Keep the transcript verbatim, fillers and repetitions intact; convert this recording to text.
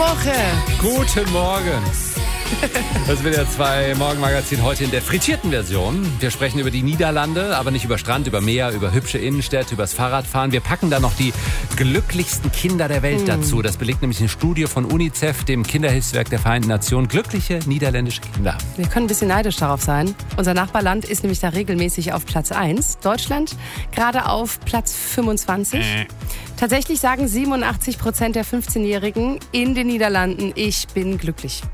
Woche. Guten Morgen. Das wird ja zwei Morgenmagazin heute in der frittierten Version. Wir sprechen über die Niederlande, aber nicht über Strand, über Meer, über hübsche Innenstädte, über das Fahrradfahren. Wir packen da noch die glücklichsten Kinder der Welt dazu. Das belegt nämlich eine Studie von UNICEF, dem Kinderhilfswerk der Vereinten Nationen. Glückliche niederländische Kinder. Wir können ein bisschen neidisch darauf sein. Unser Nachbarland ist nämlich da regelmäßig auf Platz eins. Deutschland gerade auf Platz fünfundzwanzig. Äh. Tatsächlich sagen siebenundachtzig Prozent der fünfzehnjährigen in den Niederlanden, ich bin glücklich.